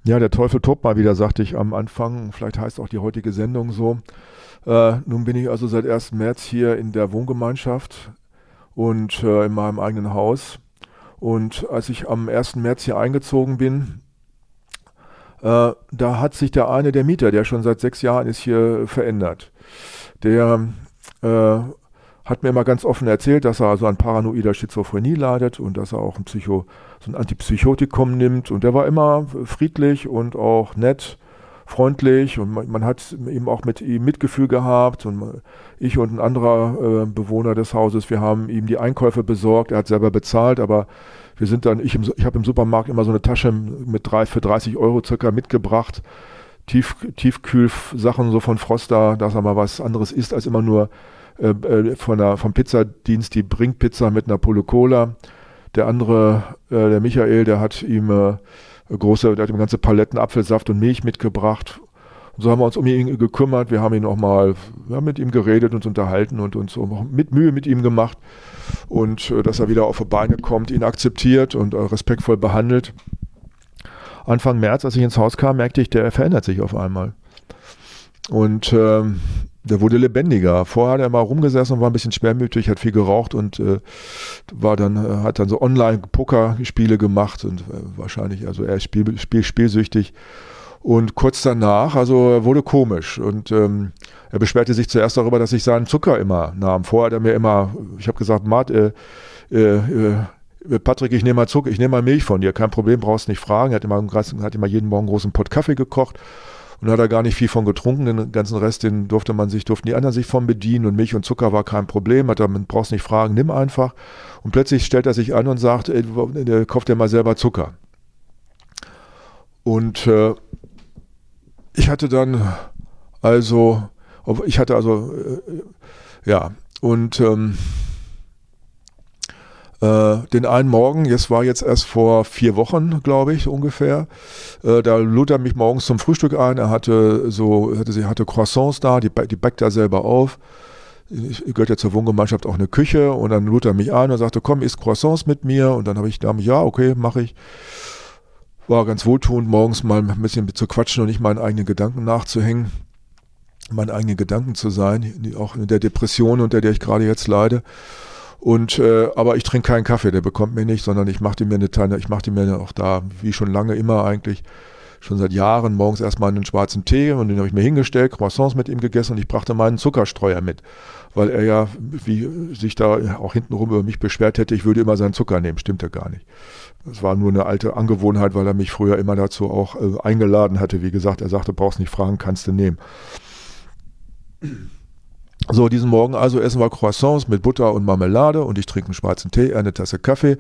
Ja, der Teufel tobt mal wieder, sagte ich am Anfang. Vielleicht heißt auch die heutige Sendung so. Nun bin ich also seit 1. März hier in der Wohngemeinschaft und in meinem eigenen Haus. Und als ich am 1. März hier eingezogen bin, da hat sich der Mieter, der schon seit 6 Jahren ist, hier verändert. Der hat mir immer ganz offen erzählt, dass er also an paranoider Schizophrenie leidet und dass er auch so ein Antipsychotikum nimmt. Und der war immer friedlich und auch nett, freundlich und man hat eben auch mit ihm Mitgefühl gehabt. Und ich und ein anderer Bewohner des Hauses, wir haben ihm die Einkäufe besorgt. Er hat selber bezahlt, aber wir sind dann, ich habe im Supermarkt immer so eine Tasche für 30 Euro circa mitgebracht. Tiefkühlsachen so von Froster, dass er mal was anderes isst als immer nur vom Pizzadienst die Bringpizza mit einer Pulle Cola. Der andere, der Michael, der hat ihm ganze Paletten Apfelsaft und Milch mitgebracht. Und so haben wir uns um ihn gekümmert. Wir haben mit ihm geredet, uns unterhalten und uns mit Mühe mit ihm gemacht. Und dass er wieder auf die Beine kommt, ihn akzeptiert und respektvoll behandelt. Anfang März, als ich ins Haus kam, merkte ich, der verändert sich auf einmal. Und der wurde lebendiger. Vorher hat er mal rumgesessen und war ein bisschen schwermütig, hat viel geraucht und hat dann so Online-Poker-Spiele gemacht und wahrscheinlich, also er ist spielsüchtig. Und kurz danach, also er wurde komisch und er beschwerte sich zuerst darüber, dass ich seinen Zucker immer nahm. Vorher hat er mir immer, ich habe gesagt, Patrick, ich nehme mal Zucker, ich nehme mal Milch von dir, kein Problem, brauchst nicht fragen. Er hat immer jeden Morgen einen großen Pott Kaffee gekocht und hat er gar nicht viel von getrunken. Den ganzen Rest, den durften die anderen sich von bedienen und Milch und Zucker war kein Problem. Man brauchst nicht fragen, nimm einfach. Und plötzlich stellt er sich an und sagt, kauft dir mal selber Zucker. Und ich hatte den einen Morgen, war jetzt erst vor 4 Wochen, glaube ich, ungefähr, da lud er mich morgens zum Frühstück ein. Er hatte Croissants da, die backt er selber auf. Gehört ja zur Wohngemeinschaft auch eine Küche und dann lud er mich ein und sagte, komm, isst Croissants mit mir. Und dann habe ich gedacht, ja, okay, mache ich. War ganz wohltuend, morgens mal ein bisschen zu quatschen und nicht meinen eigenen Gedanken nachzuhängen, meinen eigenen Gedanken zu sein, auch in der Depression, unter der ich gerade jetzt leide. Und aber ich trinke keinen Kaffee, der bekommt mir nicht, sondern ich machte mir auch da, wie schon lange immer eigentlich, schon seit Jahren morgens erstmal einen schwarzen Tee und den habe ich mir hingestellt, Croissants mit ihm gegessen und ich brachte meinen Zuckerstreuer mit, weil er ja, wie sich da auch hintenrum über mich beschwert hätte, ich würde immer seinen Zucker nehmen, stimmte gar nicht. Das war nur eine alte Angewohnheit, weil er mich früher immer dazu auch eingeladen hatte. Wie gesagt, er sagte, brauchst nicht fragen, kannst du nehmen. So, diesen Morgen also essen wir Croissants mit Butter und Marmelade und ich trinke einen schwarzen Tee, eine Tasse Kaffee.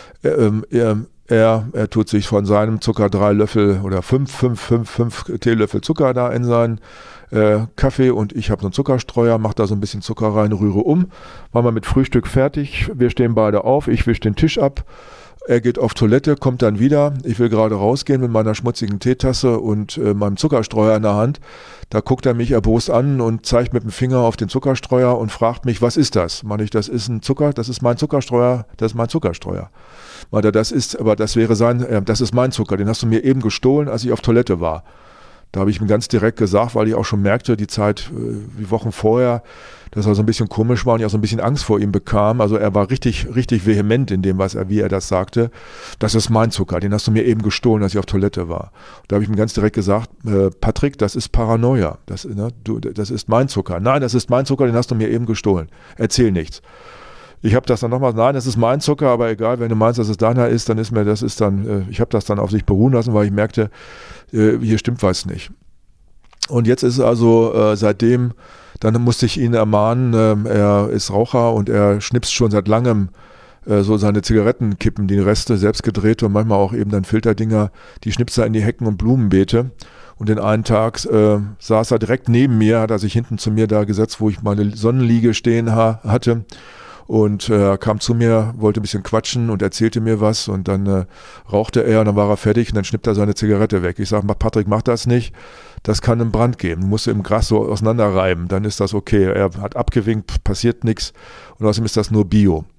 Er tut sich von seinem Zucker 3 Löffel oder 5 Teelöffel Zucker da in seinen Kaffee und ich habe so einen Zuckerstreuer, mache da so ein bisschen Zucker rein, rühre um. Waren wir mit Frühstück fertig, wir stehen beide auf, ich wische den Tisch ab. Er geht auf Toilette, kommt dann wieder. Ich will gerade rausgehen mit meiner schmutzigen Teetasse und meinem Zuckerstreuer in der Hand. Da guckt er mich erbost an und zeigt mit dem Finger auf den Zuckerstreuer und fragt mich, was ist das? Meine ich, das ist ein Zucker, das ist mein Zuckerstreuer, das ist mein Zuckerstreuer. Meinte er, das ist mein Zucker, den hast du mir eben gestohlen, als ich auf Toilette war. Da habe ich ihm ganz direkt gesagt, weil ich auch schon merkte, die Wochen vorher, dass er so ein bisschen komisch war und ich auch so ein bisschen Angst vor ihm bekam. Also er war richtig, richtig vehement in dem, wie er das sagte. Das ist mein Zucker, den hast du mir eben gestohlen, als ich auf Toilette war. Da habe ich ihm ganz direkt gesagt, Patrick, das ist Paranoia. Das ist mein Zucker. Nein, das ist mein Zucker, den hast du mir eben gestohlen. Erzähl nichts. Ich habe das dann nochmal, nein, das ist mein Zucker, aber egal, wenn du meinst, dass es deiner ist, dann ich habe das dann auf sich beruhen lassen, weil ich merkte, hier stimmt was nicht. Und jetzt ist also seitdem, dann musste ich ihn ermahnen, er ist Raucher und er schnipst schon seit langem so seine Zigarettenkippen, die Reste, selbst gedrehte und manchmal auch eben dann Filterdinger, die schnipst er in die Hecken und Blumenbeete. Und den einen Tag saß er direkt neben mir, hat er sich hinten zu mir da gesetzt, wo ich meine Sonnenliege stehen hatte. Und kam zu mir, wollte ein bisschen quatschen und erzählte mir was und dann rauchte er und dann war er fertig und dann schnippt er seine Zigarette weg. Ich sage, Patrick, mach das nicht, das kann einen Brand geben. Du musst im Gras so auseinanderreiben, dann ist das okay. Er hat abgewinkt, passiert nichts und außerdem ist das nur Bio.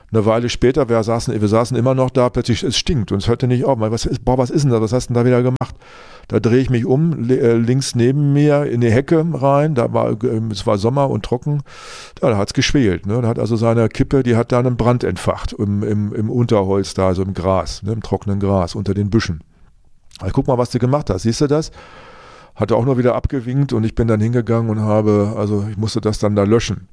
Eine Weile später, wir saßen immer noch da, plötzlich, es stinkt und es hörte nicht auf. Was ist denn das? Was hast du denn da wieder gemacht? Da drehe ich mich um, links neben mir in die Hecke rein, es war Sommer und trocken, da hat es geschwelt. Ne? Da hat also seine Kippe, die hat da einen Brand entfacht im Unterholz da, also im Gras, ne? Im trockenen Gras, unter den Büschen. Also, guck mal, was du gemacht hast, siehst du das? Hatte auch nur wieder abgewinkt und ich bin dann hingegangen und ich musste das dann da löschen.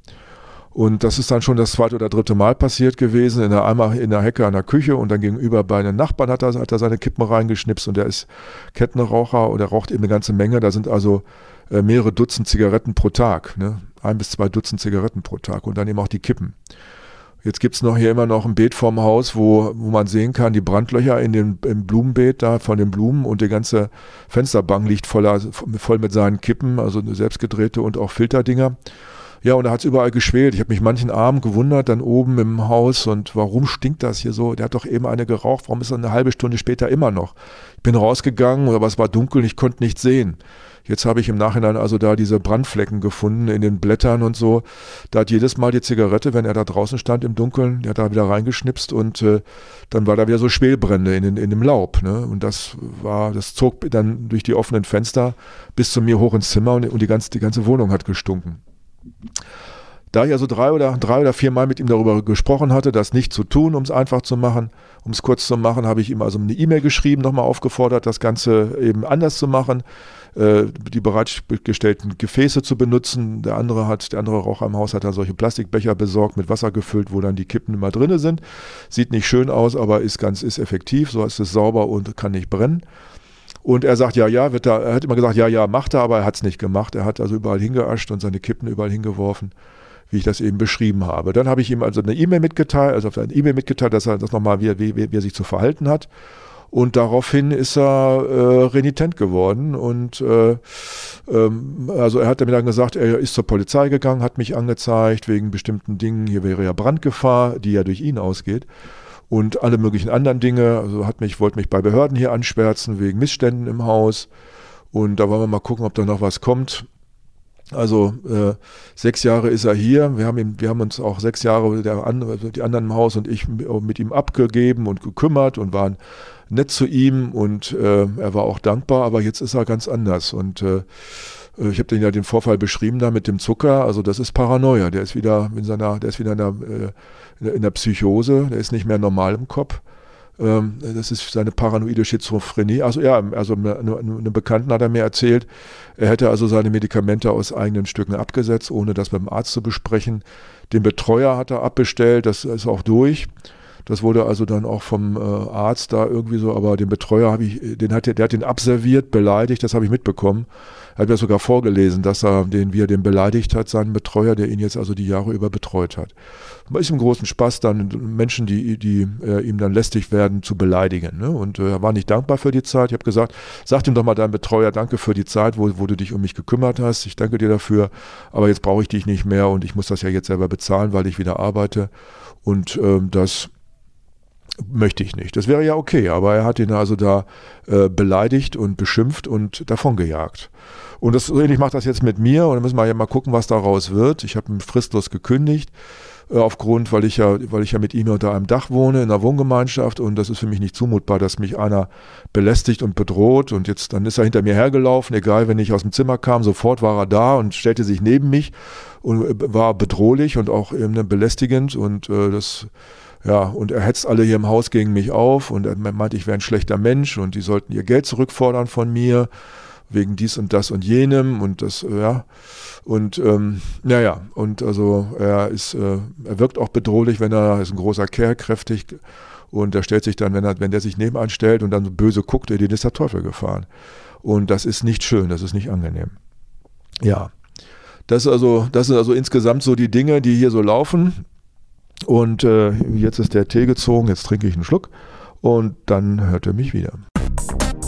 Und das ist dann schon das 2. oder 3. Mal passiert gewesen, einmal in der Hecke an der Küche und dann gegenüber bei einem Nachbarn hat er seine Kippen reingeschnipst und der ist Kettenraucher und er raucht eben eine ganze Menge. Da sind also mehrere Dutzend Zigaretten pro Tag, ne? 1 bis 2 Dutzend Zigaretten pro Tag und dann eben auch die Kippen. Jetzt gibt es hier immer noch ein Beet vorm Haus, wo man sehen kann, die Brandlöcher im Blumenbeet da von den Blumen und die ganze Fensterbank liegt voll mit seinen Kippen, also selbstgedrehte und auch Filterdinger. Ja, und da hat es überall geschwelt. Ich habe mich manchen Abend gewundert, dann oben im Haus und warum stinkt das hier so? Der hat doch eben eine geraucht, warum ist er eine halbe Stunde später immer noch? Ich bin rausgegangen, aber es war dunkel und ich konnte nichts sehen. Jetzt habe ich im Nachhinein also da diese Brandflecken gefunden in den Blättern und so. Da hat jedes Mal die Zigarette, wenn er da draußen stand im Dunkeln, der hat da wieder reingeschnipst und dann war da wieder so Schwelbrände in dem Laub. Ne? Und das zog dann durch die offenen Fenster bis zu mir hoch ins Zimmer und die ganze Wohnung hat gestunken. Da ich also 3 oder 4 Mal mit ihm darüber gesprochen hatte, das nicht zu tun, um es einfach zu machen, um es kurz zu machen, habe ich ihm also eine E-Mail geschrieben, nochmal aufgefordert, das Ganze eben anders zu machen, die bereitgestellten Gefäße zu benutzen. Der andere Raucher im Haus hat da solche Plastikbecher besorgt, mit Wasser gefüllt, wo dann die Kippen immer drin sind. Sieht nicht schön aus, aber ist effektiv, so ist es sauber und kann nicht brennen. Und er sagt, er hat immer gesagt, ja, macht er, aber er hat es nicht gemacht. Er hat also überall hingeascht und seine Kippen überall hingeworfen, wie ich das eben beschrieben habe. Dann habe ich ihm also eine E-Mail mitgeteilt, dass er das nochmal, wie er sich zu verhalten hat. Und daraufhin ist er renitent geworden und also er hat mir dann gesagt, er ist zur Polizei gegangen, hat mich angezeigt wegen bestimmten Dingen, hier wäre ja Brandgefahr, die ja durch ihn ausgeht. Und alle möglichen anderen Dinge, also wollte mich bei Behörden hier anschwärzen wegen Missständen im Haus und da wollen wir mal gucken, ob da noch was kommt. Also 6 Jahre ist er hier, wir haben uns auch 6 Jahre, die anderen im Haus und ich mit ihm abgegeben und gekümmert und waren nett zu ihm und er war auch dankbar, aber jetzt ist er ganz anders und ich habe den Vorfall beschrieben da mit dem Zucker, also das ist Paranoia, der ist wieder in der Psychose, der ist nicht mehr normal im Kopf. Das ist seine paranoide Schizophrenie. Eine Bekannten hat er mir erzählt, er hätte also seine Medikamente aus eigenen Stücken abgesetzt, ohne das mit dem Arzt zu besprechen. Den Betreuer hat er abbestellt, das ist auch durch. Das wurde also dann auch vom Arzt da irgendwie so, aber den Betreuer der hat den abserviert, beleidigt, das habe ich mitbekommen. Er hat mir sogar vorgelesen, wie er den beleidigt hat, seinen Betreuer, der ihn jetzt also die Jahre über betreut hat. Ist im großen Spaß dann Menschen, die ihm dann lästig werden, zu beleidigen. Ne? Und er war nicht dankbar für die Zeit. Ich habe gesagt, sag ihm doch mal deinem Betreuer, danke für die Zeit, wo du dich um mich gekümmert hast. Ich danke dir dafür, aber jetzt brauche ich dich nicht mehr und ich muss das ja jetzt selber bezahlen, weil ich wieder arbeite. Und das möchte ich nicht. Das wäre ja okay, aber er hat ihn also da beleidigt und beschimpft und davongejagt. Und das ähnlich macht das jetzt mit mir und dann müssen wir ja mal gucken, was daraus wird. Ich habe ihn fristlos gekündigt, weil ich ja mit ihm unter einem Dach wohne, in einer Wohngemeinschaft und das ist für mich nicht zumutbar, dass mich einer belästigt und bedroht und dann ist er hinter mir hergelaufen, egal, wenn ich aus dem Zimmer kam, sofort war er da und stellte sich neben mich und war bedrohlich und auch belästigend und und er hetzt alle hier im Haus gegen mich auf und er meinte, ich wäre ein schlechter Mensch und die sollten ihr Geld zurückfordern von mir, wegen dies und das und jenem und das, und und also er wirkt auch bedrohlich, er ist ein großer Kerl, kräftig und er stellt sich dann, wenn der sich nebenan stellt und dann so böse guckt, den ist der Teufel gefahren. Und das ist nicht schön, das ist nicht angenehm. Ja, das sind also insgesamt so die Dinge, die hier so laufen. Und jetzt ist der Tee gezogen, jetzt trinke ich einen Schluck und dann hört er mich wieder.